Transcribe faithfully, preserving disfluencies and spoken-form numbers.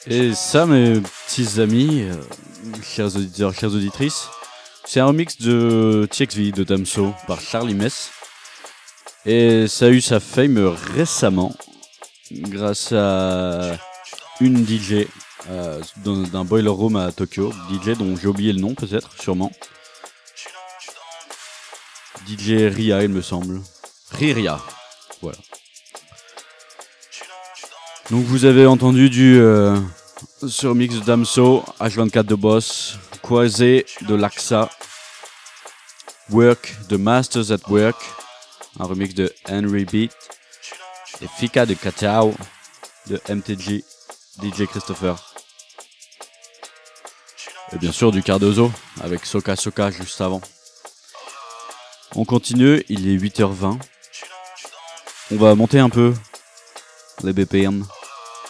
Et ça, mes petits amis, euh, chers auditeurs, chères auditrices, c'est un remix de T X V de Damso par Charlie Mess. Et ça a eu sa fame récemment grâce à une D J euh, dans, d'un boiler room à Tokyo. D J dont j'ai oublié le nom peut-être, sûrement. D J Ria, il me semble. Riria, voilà. Donc vous avez entendu du euh, ce remix de Damso, H vingt-quatre de Boss, Quasi de Laxa, Work de Masters at Work, un remix de Henry Beat, et Fika de Katao de M T G, D J Christopher. Et bien sûr du Cardozo avec Soka Soka juste avant. On continue, il est huit heures vingt. On va monter un peu les B P M.